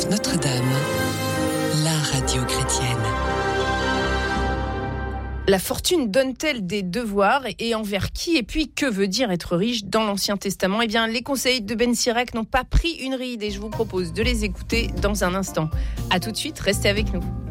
RCF Notre-Dame, la radio chrétienne. La fortune donne-t-elle des devoirs et envers qui? Et puis, que veut dire être riche dans l'Ancien Testament? Eh bien, les conseils de Ben Sirach n'ont pas pris une ride et je vous propose de les écouter dans un instant. À tout de suite, restez avec nous.